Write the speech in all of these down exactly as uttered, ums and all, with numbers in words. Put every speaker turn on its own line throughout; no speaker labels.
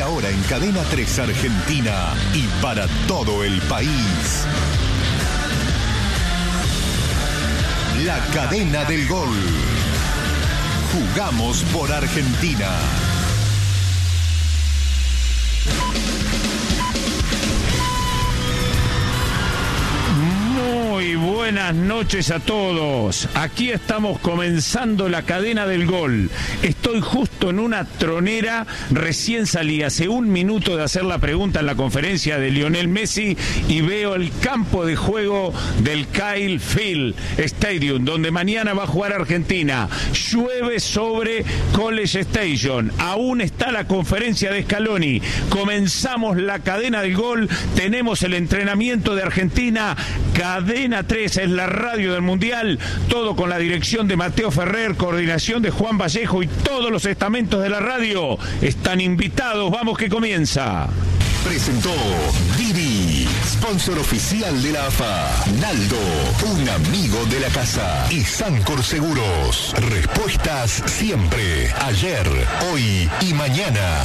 Y ahora en Cadena tres Argentina y para todo el país. La Cadena del Gol. Jugamos por Argentina.
Muy buenas noches a todos. Aquí estamos comenzando la Cadena del Gol. Estoy justo en una tronera, recién salí hace un minuto de hacer la pregunta en la conferencia de Lionel Messi y veo el campo de juego del Kyle Field Stadium, donde mañana va a jugar Argentina. Llueve sobre College Station. Aún está la conferencia de Scaloni. Comenzamos la Cadena del Gol. Tenemos el entrenamiento de Argentina. Cadena tres es la radio del Mundial, todo con la dirección de Mateo Ferrer, coordinación de Juan Vallejo y todos los estamentos de la radio. Están invitados, vamos que comienza.
Presentó Didi, sponsor oficial de la A F A. Naldo, un amigo de la casa. Y Sancor Seguros, respuestas siempre, ayer, hoy y mañana.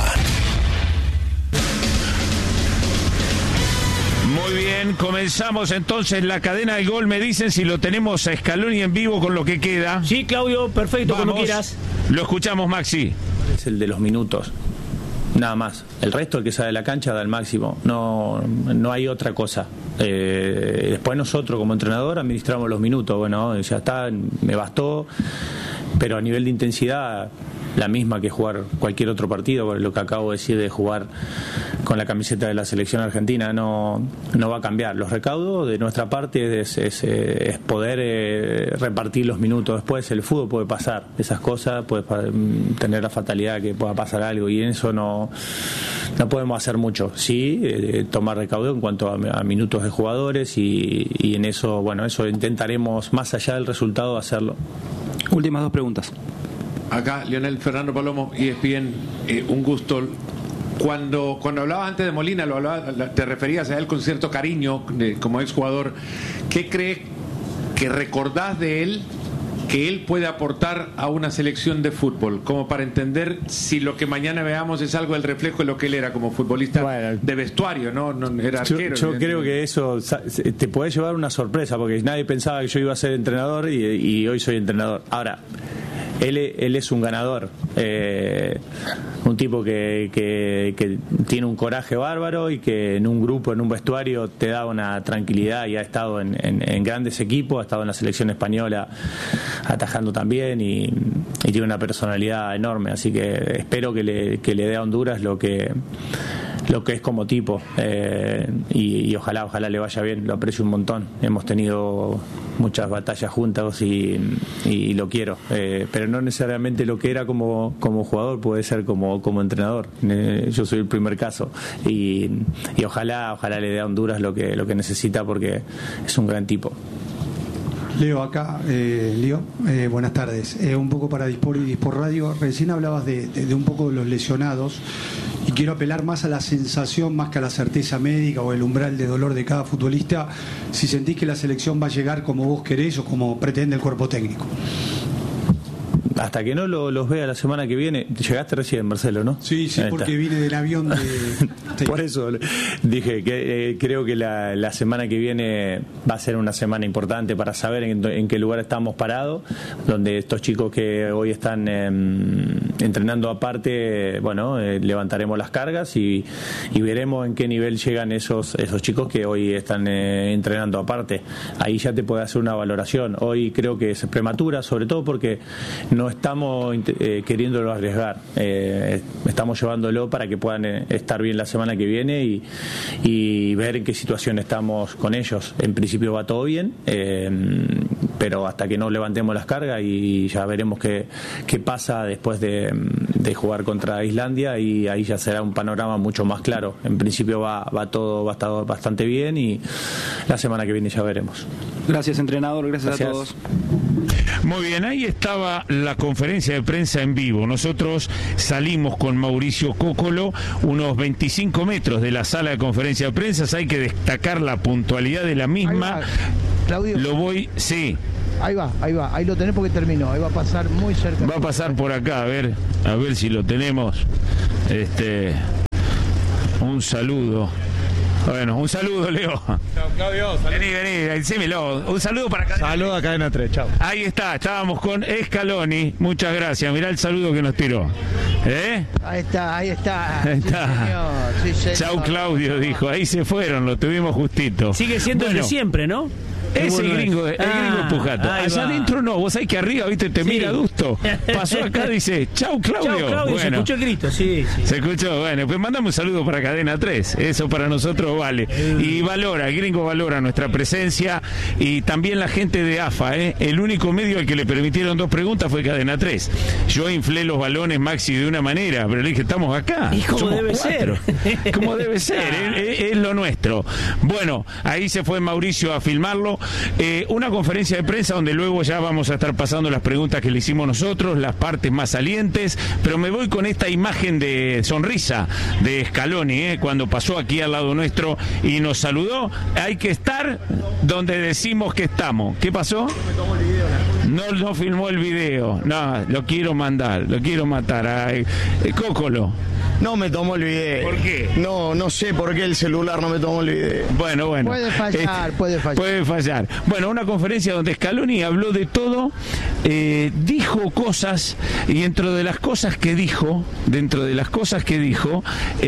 Muy bien, comenzamos entonces la Cadena del Gol. Me dicen si lo tenemos a Scaloni en vivo con lo que queda.
Sí, Claudio, perfecto,
Vamos.
Cuando quieras.
Lo escuchamos, Maxi.
Es el de los minutos, nada más. El resto, el que sale de la cancha, da el máximo. No, no hay otra cosa. Eh, después nosotros, como entrenador, administramos los minutos. Bueno, ya está, me bastó. Pero a nivel de intensidad, la misma que jugar cualquier otro partido, lo que acabo de decir de jugar con la camiseta de la selección argentina no, no va a cambiar. Los recaudos de nuestra parte es, es, es poder eh, repartir los minutos. Después el fútbol puede pasar esas cosas, puede tener la fatalidad que pueda pasar algo y en eso no, no podemos hacer mucho. Sí, eh, tomar recaudo en cuanto a, a minutos de jugadores y, y en eso, bueno, eso intentaremos más allá del resultado hacerlo.
Últimas dos preguntas.
Acá, Lionel Fernando Palomo, E S P N, eh, un gusto. Cuando, cuando hablabas antes de Molina, lo hablaba, te referías a él con cierto cariño de, como exjugador. ¿Qué crees que recordás de él que él puede aportar a una selección de fútbol? Como para entender si lo que mañana veamos es algo del reflejo de lo que él era como futbolista, bueno, de vestuario, ¿no? no era arquero.
Yo, yo creo que eso te puede llevar una sorpresa, porque nadie pensaba que yo iba a ser entrenador y, y hoy soy entrenador. Ahora, Él, él es un ganador, eh, un tipo que, que, que tiene un coraje bárbaro y que en un grupo, en un vestuario te da una tranquilidad y ha estado en, en, en grandes equipos, ha estado en la selección española atajando también y, y tiene una personalidad enorme, así que espero que le, que le dé a Honduras lo que lo que es como tipo eh, y, y ojalá, ojalá le vaya bien, lo aprecio un montón, hemos tenido muchas batallas juntas y, y lo quiero, eh, pero no necesariamente lo que era como, como jugador puede ser como, como entrenador, eh, yo soy el primer caso y, y ojalá, ojalá le dé a Honduras lo que, lo que necesita porque es un gran tipo.
Leo acá, eh, Leo, eh, buenas tardes. Eh, un poco para Dispor y Dispor Radio. Recién hablabas de, de, de un poco de los lesionados y quiero apelar más a la sensación, más que a la certeza médica o el umbral de dolor de cada futbolista, si sentís que la selección va a llegar como vos querés o como pretende el cuerpo técnico.
Hasta que no lo, los vea la semana que viene. Llegaste recién, Marcelo, ¿no?
Sí, sí, porque vine del avión de... Sí.
Por eso dije que eh, creo que la, la semana que viene va a ser una semana importante para saber en, en qué lugar estamos parados, donde estos chicos que hoy están eh, entrenando aparte, bueno, eh, levantaremos las cargas y, y veremos en qué nivel llegan esos, esos chicos que hoy están eh, entrenando aparte. Ahí ya te puede hacer una valoración. Hoy creo que es prematura, sobre todo porque no estamos eh, queriéndolo arriesgar, eh, estamos llevándolo para que puedan eh, estar bien la semana que viene y, y ver en qué situación estamos con ellos. En principio va todo bien, eh, pero hasta que no levantemos las cargas y ya veremos qué, qué pasa después de, de jugar contra Islandia y ahí ya será un panorama mucho más claro. En principio va, va todo va a estar bastante bien y la semana que viene ya veremos.
Gracias, entrenador, gracias,
gracias.
a todos.
Muy bien, ahí estaba la conferencia de prensa en vivo. Nosotros salimos con Mauricio Cócolo unos veinticinco metros de la sala de conferencia de prensa. Hay que destacar la puntualidad de la misma.
Claudio.
Lo voy, sí.
Ahí va, ahí va, ahí lo tenés porque terminó. Ahí va a pasar muy cerca.
Va a pasar por acá, a ver, a ver si lo tenemos. Este, Un saludo. Bueno, un saludo, Leo.
Chao, Claudio. Salud.
Vení, vení, decímelo. Un saludo para Cadena.
Saludo a Cadena tres, chao.
Ahí está, estábamos con Scaloni. Muchas gracias. Mirá el saludo que nos tiró. ¿Eh?
Ahí está, ahí está.
Ahí
Sí,
está.
señor, sí, señor.
Chau, Claudio, dijo. Ahí se fueron, lo tuvimos justito.
Sigue siendo
Bueno,
el de siempre, ¿no?
Es
Qué
el
bueno
gringo,
es.
el gringo
Ah,
Pujato.
ahí
Allá
va.
adentro no, vos sabés que arriba, viste, te
Sí.
mira adusto. Pasó acá, dice, chau, Claudio.
Chau, Claudio, se
Bueno.
escuchó el grito, sí, sí.
Se escuchó, bueno, pues mandame un saludo para Cadena tres, eso para nosotros vale. Y valora, el gringo valora nuestra presencia y también la gente de A F A, ¿eh? El único medio al que le permitieron dos preguntas fue Cadena tres. Yo inflé los balones, Maxi, de una manera, pero le dije, estamos acá.
Y como
somos
debe
cuatro.
ser.
Como debe ser, es, es- es lo nuestro. Bueno, ahí se fue Mauricio a filmarlo. Eh, una conferencia de prensa donde luego ya vamos a estar pasando las preguntas que le hicimos nosotros, las partes más salientes, pero me voy con esta imagen de sonrisa de Scaloni, ¿eh? Cuando pasó aquí al lado nuestro y nos saludó. Hay que estar donde decimos que estamos. ¿Qué pasó? No, no filmó el video. No, lo quiero mandar, lo quiero matar. Ay, eh, Cócolo.
No me tomó el video.
¿Por qué?
No, no sé por qué el celular no me tomó el video.
Bueno, bueno.
Puede fallar,
Este,
puede fallar.
Puede fallar. Bueno, una conferencia donde Scaloni habló de todo, eh, dijo cosas, y dentro de las cosas que dijo, dentro de las cosas que dijo,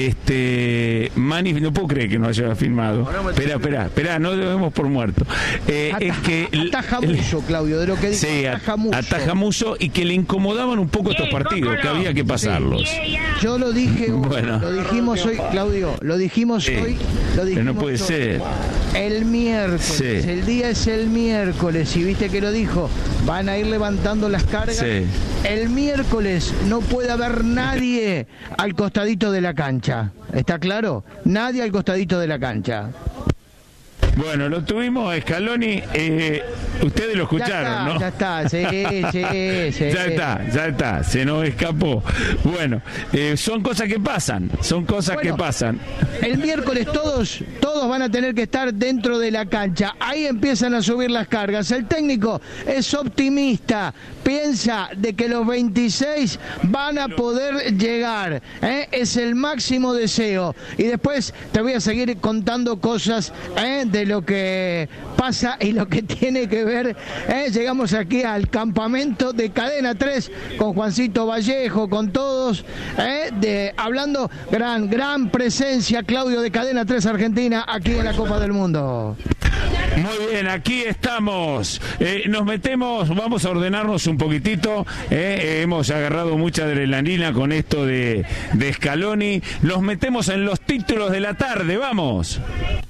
este, Mani, no puedo creer que no haya filmado. Espera, espera, espera, no debemos por muerto. Eh, es que
Ataja mucho, Claudio, de lo que dijo.
sí,
ataja mucho.
ataja mucho y que le incomodaban un poco estos partidos, que había que pasarlos.
Yo lo dije,
Bueno.
lo dijimos hoy, Claudio, lo dijimos
Sí.
hoy, lo dijimos
Pero no puede
hoy.
ser.
El miércoles,
Sí.
el día es el miércoles, y viste que lo dijo, van a ir levantando las cargas.
Sí.
El miércoles no puede haber nadie al costadito de la cancha, ¿está claro? Nadie al costadito de la cancha.
Bueno, lo tuvimos a Scaloni, eh, ustedes lo escucharon,
ya está,
¿no?
ya está, sí, sí, sí.
Ya está, ya está, se nos escapó. Bueno, eh, son cosas que pasan, son cosas
Bueno,
que pasan.
El miércoles todos, todos van a tener que estar dentro de la cancha. Ahí empiezan a subir las cargas. El técnico es optimista, piensa de que los veintiséis van a poder llegar. ¿eh? Es el máximo deseo. Y después te voy a seguir contando cosas ¿eh? de lo que pasa y lo que tiene que ver. ¿eh? Llegamos aquí al campamento de Cadena tres con Juancito Vallejo, con todos, ¿eh? de, hablando gran, gran presencia, Claudio, de Cadena tres Argentina aquí en la Copa del Mundo.
Muy bien, aquí estamos. Eh, nos metemos, vamos a ordenarnos un poquitito. eh, eh, hemos agarrado mucha adrenalina con esto de, de Scaloni. Nos metemos en los títulos de la tarde, vamos.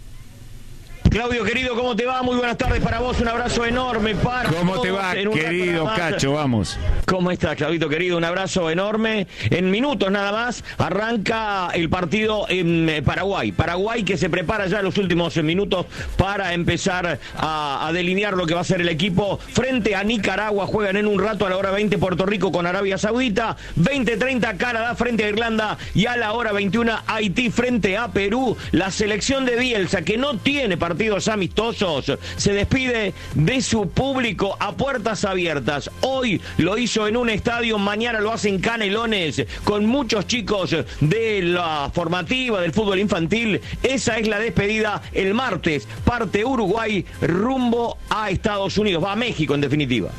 Claudio, querido, ¿cómo te va? Muy buenas tardes para vos, un abrazo enorme para
¿Cómo
todos.
te va,
En un rato
querido
nada más.
Cacho? Vamos.
¿Cómo estás, Claudito, querido? Un abrazo enorme. En minutos nada más arranca el partido en eh, Paraguay. Paraguay que se prepara ya en los últimos minutos para empezar a, a delinear lo que va a ser el equipo frente a Nicaragua. Juegan en un rato a la hora veinte Puerto Rico con Arabia Saudita, veinte treinta Canadá frente a Irlanda y a la hora veintiuno Haití frente a Perú. La selección de Bielsa, que no tiene partidos amistosos, se despide de su público a puertas abiertas. Hoy lo hizo en un estadio, mañana lo hace en Canelones con muchos chicos de la formativa del fútbol infantil. Esa es la despedida. El martes parte Uruguay rumbo a Estados Unidos, va a México en definitiva.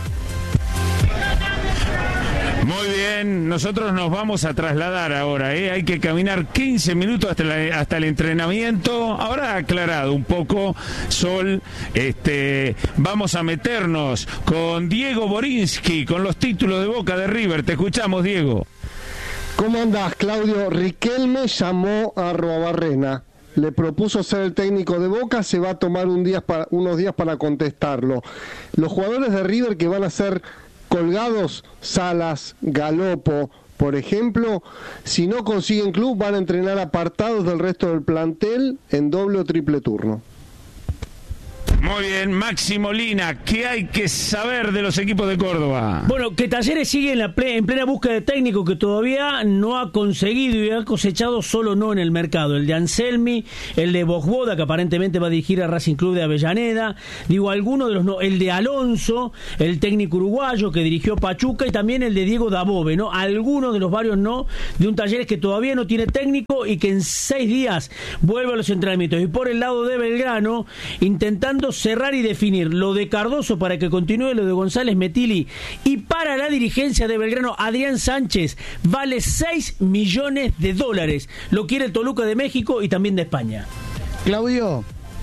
Muy bien, nosotros nos vamos a trasladar ahora, ¿eh? Hay que caminar quince minutos hasta, la- hasta el entrenamiento. Ahora aclarado un poco, Sol, este, vamos a meternos con Diego Borinsky, con los títulos de Boca de River. Te escuchamos, Diego.
¿Cómo andás, Claudio? Riquelme llamó a Arruabarrena. Le propuso ser el técnico de Boca, se va a tomar un día para, unos días para contestarlo. Los jugadores de River que van a ser colgados, Salas, Galopo, por ejemplo, si no consiguen club van a entrenar apartados del resto del plantel en doble o triple turno.
Muy bien, Maxi Molina, ¿qué hay que saber de los equipos de Córdoba?
Bueno, que Talleres sigue en, la ple- en plena búsqueda de técnico que todavía no ha conseguido y ha cosechado solo no en el mercado. El de Anselmi, el de Bojboda, que aparentemente va a dirigir a Racing Club de Avellaneda, digo, alguno de los no, el de Alonso, el técnico uruguayo que dirigió Pachuca, y también el de Diego Dabove, ¿no? Algunos de los varios no, de un Talleres que todavía no tiene técnico y que en seis días vuelve a los entrenamientos. Y por el lado de Belgrano, intentando cerrar y definir lo de Cardoso para que continúe, lo de González Metilli, y para la dirigencia de Belgrano, Adrián Sánchez, vale seis millones de dólares. Lo quiere el Toluca de México y también de España.
Claudio.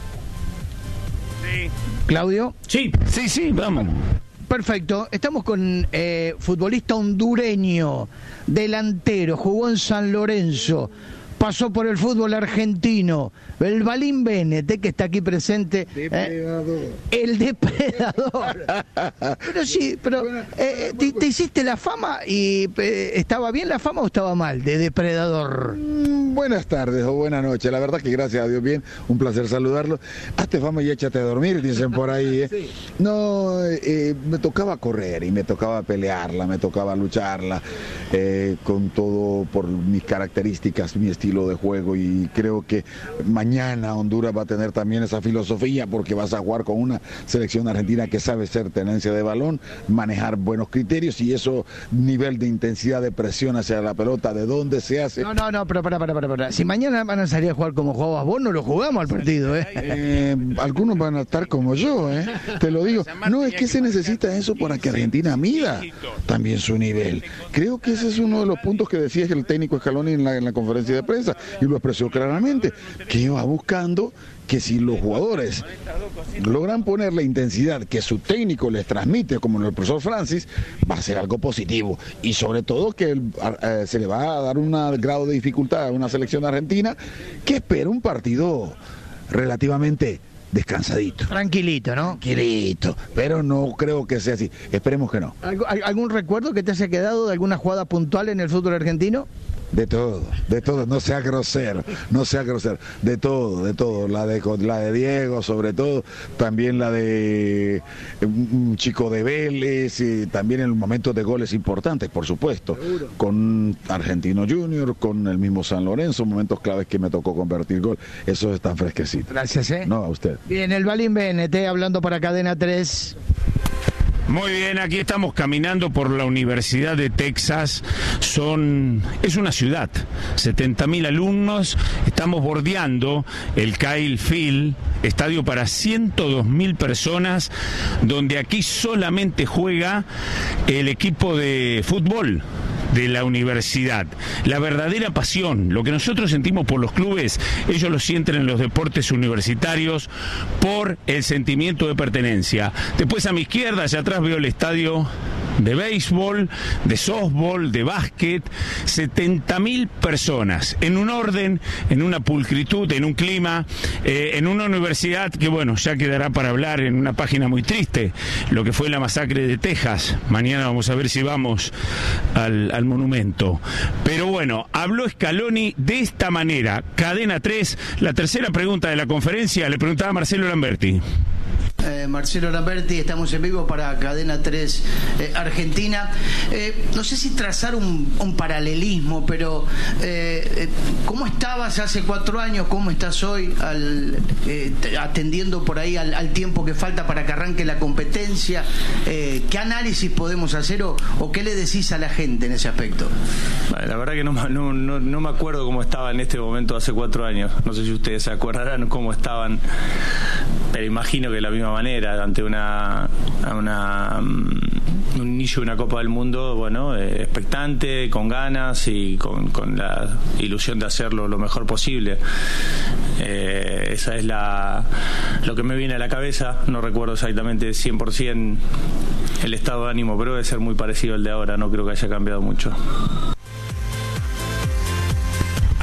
Sí.
Claudio.
Sí, sí, sí, vamos.
Perfecto, estamos con eh, futbolista hondureño, delantero, jugó en San Lorenzo, pasó por el fútbol argentino, el Balín Bennett, que está aquí presente.
Depredador.
Eh, el depredador. Pero sí, pero eh, te, te hiciste la fama y eh, ¿estaba bien la fama o estaba mal de depredador?
Mm, buenas tardes o buenas noches, la verdad que gracias a Dios bien, un placer saludarlo. Hazte fama y échate a dormir, dicen por ahí. ¿eh? Sí. No, eh, me tocaba correr y me tocaba pelearla, me tocaba lucharla, eh, con todo por mis características, mi estilo de juego, y creo que mañana Honduras va a tener también esa filosofía, porque vas a jugar con una selección argentina que sabe ser tenencia de balón, manejar buenos criterios, y eso nivel de intensidad de presión hacia la pelota, de dónde se hace.
No, no, no, pero para, para, para, para. Si mañana van a salir a jugar como jugabas vos, no lo jugamos al partido, ¿eh?
eh algunos van a estar como yo, ¿eh? Te lo digo. No, es que se necesita eso para que Argentina mida también su nivel. Creo que ese es uno de los puntos que decía el técnico Scaloni en la, en la conferencia de prensa, y lo expresó claramente, que va buscando que si los jugadores logran poner la intensidad que su técnico les transmite, como el profesor Francis, va a ser algo positivo, y sobre todo que eh, se le va a dar un grado de dificultad a una selección argentina que espera un partido relativamente descansadito.
Tranquilito, ¿no?
Tranquilito, pero no creo que sea así. Esperemos que no.
¿Algún recuerdo que te haya quedado de alguna jugada puntual en el fútbol argentino?
De todo, de todo, no sea grosero, no sea grosero, de todo, de todo, la de la de Diego sobre todo, también la de un chico de Vélez, y también en momentos de goles importantes, por supuesto, seguro, con Argentino Junior, con el mismo San Lorenzo, momentos claves que me tocó convertir gol, eso es tan fresquecito.
Gracias, ¿eh?
No, a usted.
Bien, el Balín Bennett, hablando para Cadena tres.
Muy bien, aquí estamos caminando por la Universidad de Texas. Son, es una ciudad, setenta mil alumnos. Estamos bordeando el Kyle Field, estadio para ciento dos mil personas, donde aquí solamente juega el equipo de fútbol de la universidad. La verdadera pasión, lo que nosotros sentimos por los clubes, ellos lo sienten en los deportes universitarios por el sentimiento de pertenencia. Después a mi izquierda, allá atrás, veo el estadio de béisbol, de softball, de básquet, setenta mil personas, en un orden, en una pulcritud, en un clima, eh, en una universidad que, bueno, ya quedará para hablar en una página muy triste, lo que fue la masacre de Texas. Mañana vamos a ver si vamos al, al monumento. Pero bueno, habló Scaloni de esta manera. Cadena tres, la tercera pregunta de la conferencia, le preguntaba a Marcelo Lamberti.
Eh, Marcelo Lamberti, estamos en vivo para Cadena tres eh, Argentina. Eh, no sé si trazar un, un paralelismo, pero eh, eh, ¿cómo estabas hace cuatro años? ¿Cómo estás hoy al, eh, atendiendo por ahí al, al tiempo que falta para que arranque la competencia? Eh, ¿Qué análisis podemos hacer o, o qué le decís a la gente en ese aspecto?
La verdad que no, no, no, no me acuerdo cómo estaba en este momento hace cuatro años. No sé si ustedes se acordarán cómo estaban, pero imagino que de la misma manera, ante una, una um, un inicio de una Copa del Mundo, bueno, eh, expectante, con ganas y con, con la ilusión de hacerlo lo mejor posible. Eh, esa es la lo que me viene a la cabeza. No recuerdo exactamente cien por ciento el estado de ánimo, pero debe ser muy parecido al de ahora. No creo que haya cambiado mucho.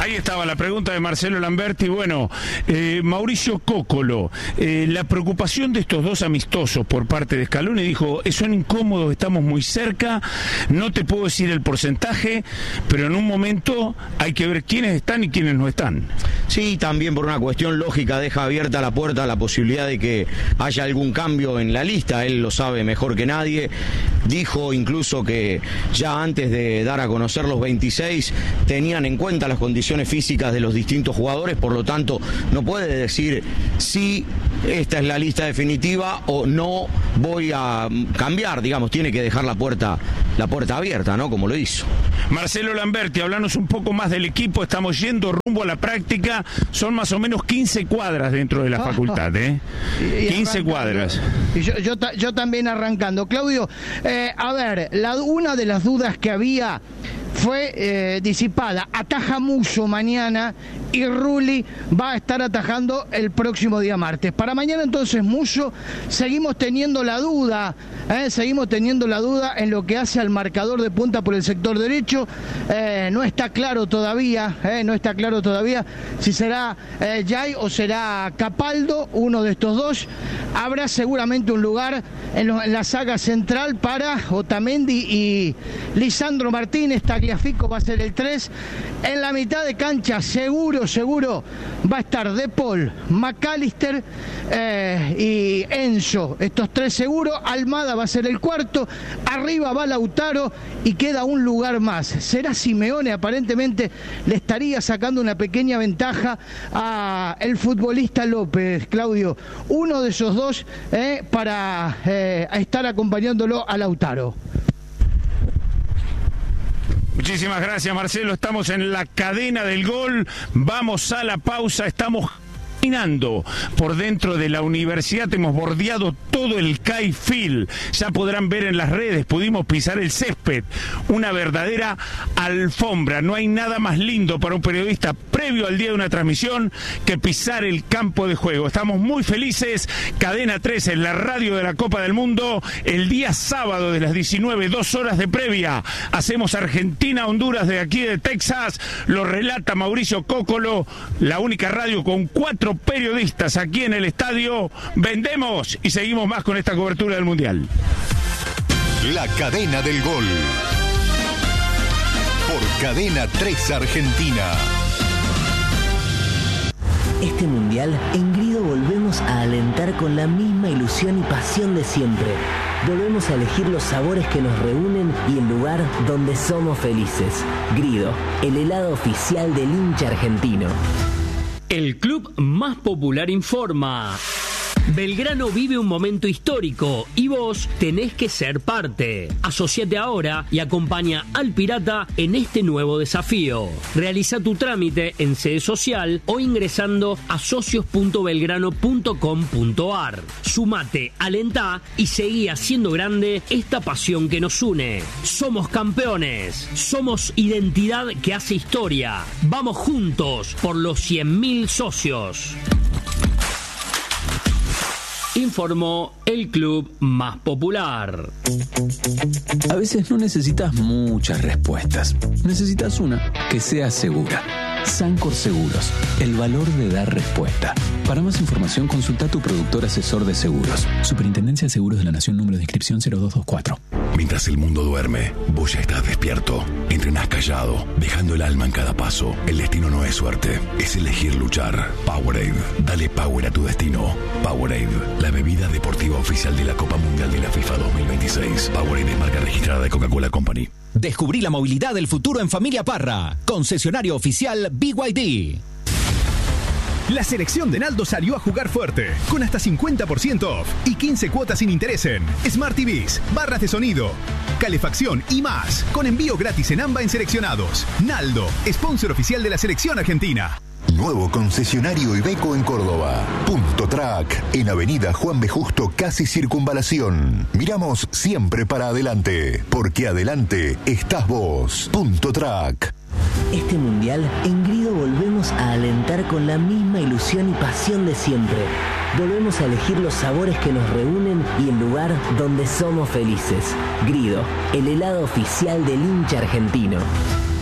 Ahí estaba la pregunta de Marcelo Lamberti. Bueno, eh, Mauricio Cócolo, eh, la preocupación de estos dos amistosos por parte de Scaloni, dijo, son incómodos, estamos muy cerca, no te puedo decir el porcentaje, pero en un momento hay que ver quiénes están y quiénes no están.
Sí, también por una cuestión lógica deja abierta la puerta a la posibilidad de que haya algún cambio en la lista, él lo sabe mejor que nadie. Dijo incluso que ya antes de dar a conocer los veintiséis tenían en cuenta las condiciones físicas de los distintos jugadores, por lo tanto no puede decir si esta es la lista definitiva o no voy a cambiar, digamos, tiene que dejar la puerta la puerta abierta, ¿no? Como lo hizo.
Marcelo Lamberti, hablanos un poco más del equipo, estamos yendo rumbo a la práctica, son más o menos quince cuadras dentro de la facultad, ¿eh?
Y, y
quince cuadras.
Y yo, yo, yo también arrancando. Claudio, eh, a ver, la, una de las dudas que había fue eh, disipada. Ataja Musso mañana y Rulli va a estar atajando el próximo día martes. Para mañana entonces Musso, seguimos teniendo la duda, eh, seguimos teniendo la duda en lo que hace al marcador de punta por el sector derecho. Eh, no está claro todavía, eh, no está claro todavía si será eh, Jay o será Capaldo, uno de estos dos. Habrá seguramente un lugar en, lo, en la saga central para Otamendi y Lisandro Martínez. Tagliafico va a ser el tres. En la mitad de cancha seguro, seguro va a estar De Paul, McAllister eh, y Enzo. Estos tres seguro. Almada va a ser el cuarto. Arriba va Lautaro y queda un lugar más. Será Simeone, aparentemente le estaría sacando una pequeña ventaja a el futbolista López, Claudio. Uno de esos dos eh, para eh, estar acompañándolo a Lautaro.
Muchísimas gracias, Marcelo. Estamos en la cadena del gol. Vamos a la pausa. Estamos caminando por dentro de la universidad, hemos bordeado todo el C A I Field, ya podrán ver en las redes, pudimos pisar el césped, una verdadera alfombra. No hay nada más lindo para un periodista previo al día de una transmisión que pisar el campo de juego. Estamos muy felices. Cadena tres en la radio de la Copa del Mundo, el día sábado de las diecinueve, dos horas de previa. Hacemos Argentina-Honduras de aquí de Texas, lo relata Mauricio Cócolo, la única radio con cuatro periodistas aquí en el estadio. Vendemos y seguimos más con esta cobertura del Mundial.
La cadena del gol. Por Cadena tres Argentina.
Este Mundial, en Grido volvemos a alentar con la misma ilusión y pasión de siempre. Volvemos a elegir los sabores que nos reúnen y el lugar donde somos felices. Grido, el helado oficial del hincha argentino.
El club más popular informa. Belgrano vive un momento histórico y vos tenés que ser parte. Asociate ahora y acompaña al Pirata en este nuevo desafío. Realiza tu trámite en sede social o ingresando a socios punto belgrano punto com punto ar. Sumate, alentá y seguí haciendo grande esta pasión que nos une. Somos campeones, somos identidad que hace historia. Vamos juntos por los cien mil socios. Informó el club más popular.
A veces no necesitas muchas respuestas. Necesitas una que sea segura. Sancor Seguros, el valor de dar respuesta. Para más información, consulta a tu productor asesor de seguros. Superintendencia de Seguros de la Nación, número de inscripción cero dos dos cuatro.
Mientras el mundo duerme, vos ya estás despierto. Entrenás callado, dejando el alma en cada paso. El destino no es suerte, es elegir luchar. Powerade, dale power a tu destino. Powerade, la bebida deportiva oficial de la Copa Mundial de la FIFA dos mil veintiséis. Powerade es marca registrada de Coca-Cola Company.
Descubrí la movilidad del futuro en Familia Parra. Concesionario oficial B Y D.
La selección de Naldo salió a jugar fuerte, con hasta cincuenta por ciento off y quince cuotas sin interés en Smart T Vs, barras de sonido, calefacción y más, con envío gratis en AMBA en seleccionados. Naldo, sponsor oficial de la selección argentina.
Nuevo concesionario Iveco en Córdoba. Punto Track, en Avenida Juan B. Justo, casi Circunvalación. Miramos siempre para adelante, porque adelante estás vos. Punto Track.
Este Mundial, en Grido volvemos a alentar con la misma ilusión y pasión de siempre. Volvemos a elegir los sabores que nos reúnen y el lugar donde somos felices. Grido, el helado oficial del hincha argentino.
¿Te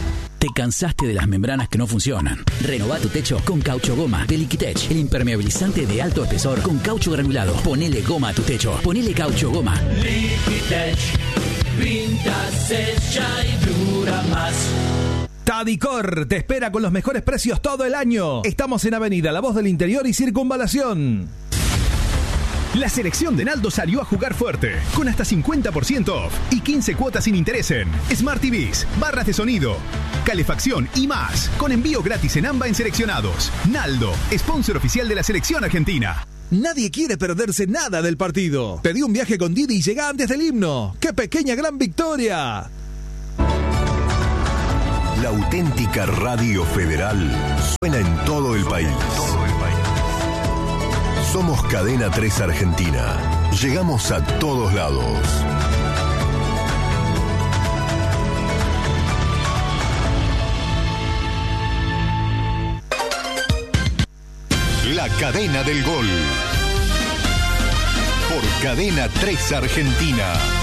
cansaste de las membranas que no funcionan? Renová tu techo con Caucho Goma de Liquitech, el impermeabilizante de alto espesor con caucho granulado. Ponele goma a tu techo. Ponele Caucho Goma.
Liquitech, pinta, sella y dura más.
Tadicor te espera con los mejores precios todo el año. Estamos en Avenida La Voz del Interior y Circunvalación.
La selección de Naldo salió a jugar fuerte, con hasta cincuenta por ciento off y quince cuotas sin interés en Smart T Vs, barras de sonido, calefacción y más, con envío gratis en AMBA en seleccionados. Naldo, sponsor oficial de la selección argentina.
Nadie quiere perderse nada del partido. Pedí un viaje con Didi y llega antes del himno. ¡Qué pequeña gran victoria!
La auténtica Radio Federal suena en todo el país. Somos Cadena tres Argentina. Llegamos a todos lados. La cadena del gol. Por Cadena tres Argentina.